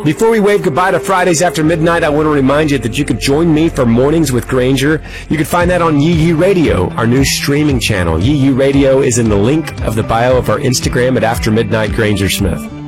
Before we wave goodbye to Fridays After Midnight, I want to remind you that you can join me for Mornings with Granger. You can find that on Yee Radio, our new streaming channel. Yee Radio is in the link of the bio of our Instagram at After Midnight Granger Smith.